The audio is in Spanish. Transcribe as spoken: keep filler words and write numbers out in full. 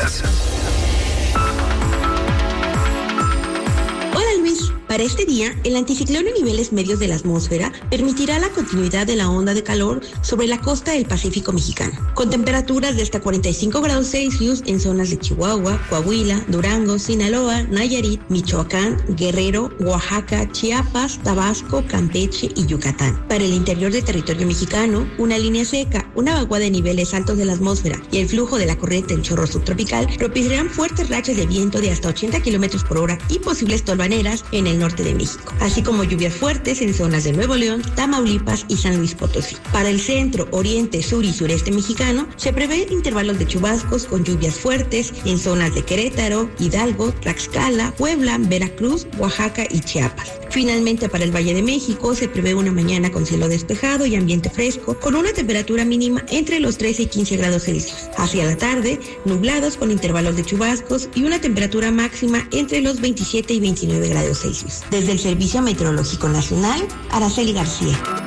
Noticias. Hola Luis, para este día, el anticiclón en niveles medios de la atmósfera permitirá la continuidad de la onda de calor sobre la costa del Pacífico mexicano, con temperaturas de hasta cuarenta y cinco grados Celsius en zonas de Chihuahua, Coahuila, Durango, Sinaloa, Nayarit, Michoacán, Guerrero, Oaxaca, Chiapas, Tabasco, Campeche y Yucatán. Para el interior del territorio mexicano, una línea seca, una vaguada de niveles altos de la atmósfera y el flujo de la corriente en chorro subtropical propiciarán fuertes rachas de viento de hasta ochenta kilómetros por hora y posibles tolvaneras en el norte de México, así como lluvias fuertes en zonas de Nuevo León, Tamaulipas y San Luis Potosí. Para el centro, oriente, sur y sureste mexicano, se prevén intervalos de chubascos con lluvias fuertes en zonas de Querétaro, Hidalgo, Tlaxcala, Puebla, Veracruz, Oaxaca y Chiapas. Finalmente, para el Valle de México, se prevé una mañana con cielo despejado y ambiente fresco, con una temperatura mínima entre los trece y quince grados Celsius. Hacia la tarde, nublados con intervalos de chubascos y una temperatura máxima entre los veintisiete y veintinueve grados Celsius. Desde el Servicio Meteorológico Nacional, Araceli García.